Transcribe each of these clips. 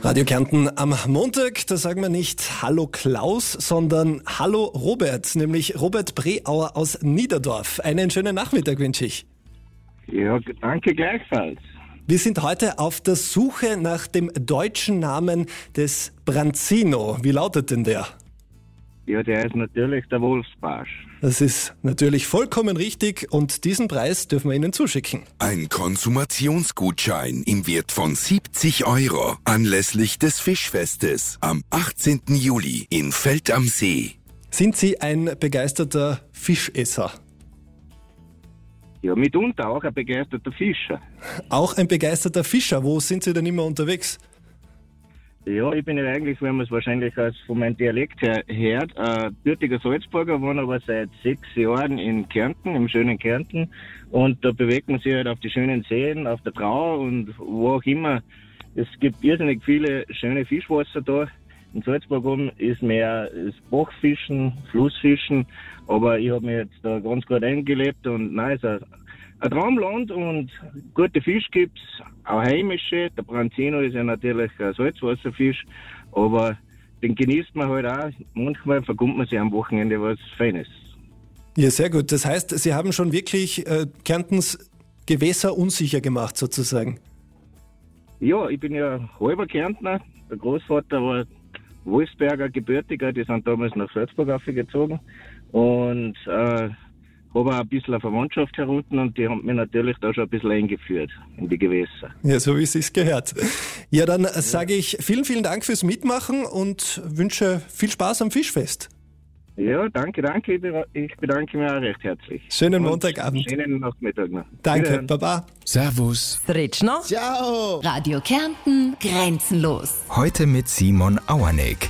Radio Kärnten am Montag, da sagen wir nicht Hallo Klaus, sondern Hallo Robert, nämlich Robert Breauer aus Niederdorf. Einen schönen Nachmittag wünsche ich. Ja, danke gleichfalls. Wir sind heute auf der Suche nach dem deutschen Namen des Branzino. Wie lautet denn der? Ja, der ist natürlich der Wolfsbarsch. Das ist natürlich vollkommen richtig und diesen Preis dürfen wir Ihnen zuschicken. Ein Konsumationsgutschein im Wert von 70 € anlässlich des Fischfestes am 18. Juli in Feld am See. Sind Sie ein begeisterter Fischesser? Ja, mitunter auch ein begeisterter Fischer. Auch ein begeisterter Fischer. Wo sind Sie denn immer unterwegs? Ja, ich bin ja eigentlich, wenn man es wahrscheinlich als von meinem Dialekt her hört, gebürtiger Salzburger, wohne aber seit 6 Jahren in Kärnten, im schönen Kärnten. Und da bewegt man sich halt auf die schönen Seen, auf der Trau und wo auch immer. Es gibt irrsinnig viele schöne Fischwasser da. In Salzburg oben ist mehr das Bachfischen, Flussfischen, aber ich habe mich jetzt da ganz gut eingelebt und nein, es ist ein Traumland und gute Fisch gibt's, auch heimische. Der Branzino ist ja natürlich ein Salzwasserfisch, aber den genießt man halt auch. Manchmal vergummt man sich am Wochenende was Feines. Ja, sehr gut. Das heißt, Sie haben schon wirklich Kärntens Gewässer unsicher gemacht, sozusagen. Ja, ich bin ja halber Kärntner. Der Großvater war Wolfsberger Gebürtiger, die sind damals nach Salzburg aufgezogen und habe auch ein bisschen eine Verwandtschaft herunten und die haben mich natürlich da schon ein bisschen eingeführt in die Gewässer. Ja, so wie es sich gehört. Ja, dann sage ich vielen Dank fürs Mitmachen und wünsche viel Spaß am Fischfest. Ja, danke. Ich bedanke mich auch recht herzlich. Schönen Und Montagabend. Schönen Nachmittag noch. Danke, Wiederhören. Baba. Servus. Sretschner. Ciao! Radio Kärnten, grenzenlos. Heute mit Simon Auerneck.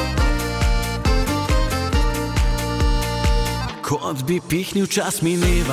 Kod bi pihnil čas mineva.